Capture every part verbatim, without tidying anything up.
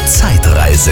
Zeitreise.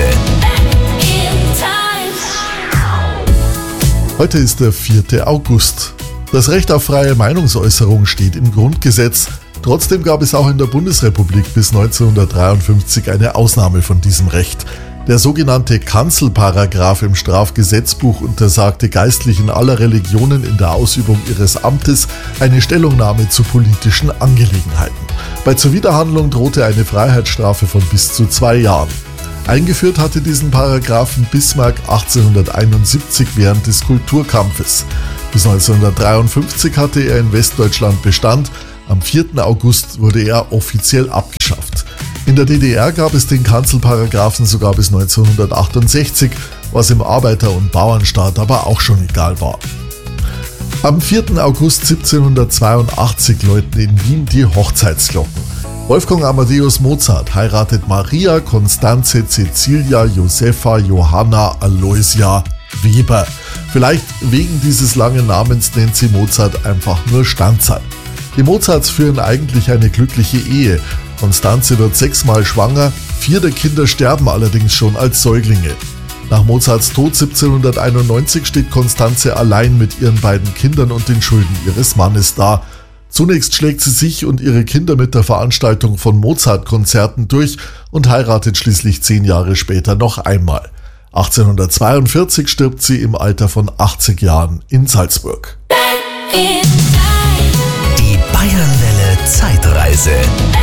Heute ist der vierte August. Das Recht auf freie Meinungsäußerung steht im Grundgesetz. Trotzdem gab es auch in der Bundesrepublik bis neunzehnhundertdreiundfünfzig eine Ausnahme von diesem Recht. Der sogenannte Kanzelparagraph im Strafgesetzbuch untersagte Geistlichen aller Religionen in der Ausübung ihres Amtes eine Stellungnahme zu politischen Angelegenheiten. Bei Zuwiderhandlung drohte eine Freiheitsstrafe von bis zu zwei Jahren. Eingeführt hatte diesen Paragraphen Bismarck achtzehnhunderteinundsiebzig während des Kulturkampfes. Bis neunzehnhundertdreiundfünfzig hatte er in Westdeutschland Bestand. Am vierten August wurde er offiziell abgeschafft. In der D D R gab es den Kanzelparagraphen sogar bis neunzehnhundertachtundsechzig, was im Arbeiter- und Bauernstaat aber auch schon egal war. Am vierten August siebzehnhundertzweiundachtzig läuten in Wien die Hochzeitsglocken. Wolfgang Amadeus Mozart heiratet Maria Constanze Cäcilia Josepha Johanna Aloysia Weber. Vielleicht wegen dieses langen Namens nennt sie Mozart einfach nur Stanzerl. Die Mozarts führen eigentlich eine glückliche Ehe. Constanze wird sechsmal schwanger, vier der Kinder sterben allerdings schon als Säuglinge. Nach Mozarts Tod siebzehnhunderteinundneunzig steht Constanze allein mit ihren beiden Kindern und den Schulden ihres Mannes da. Zunächst schlägt sie sich und ihre Kinder mit der Veranstaltung von Mozart-Konzerten durch und heiratet schließlich zehn Jahre später noch einmal. achtzehnhundertzweiundvierzig stirbt sie im Alter von achtzig Jahren in Salzburg. Die Bayernwelle Zeitreise.